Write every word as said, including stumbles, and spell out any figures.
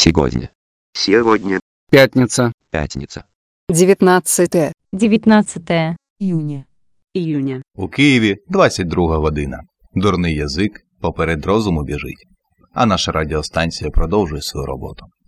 Сегодня. Сегодня. Пятница. Пятница. девятнадцатое девятнадцатое июня. июня. У Києві двадцять друга година. Дурний язик поперед розуму біжить. А наша радіостанція продовжує свою роботу.